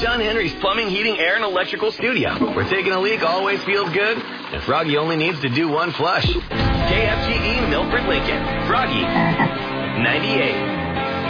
John Henry's Plumbing, Heating, Air, and Electrical Studio, where taking a leak always feels good, and Froggy only needs to do one flush. KFGE Milford Lincoln. Froggy. 98.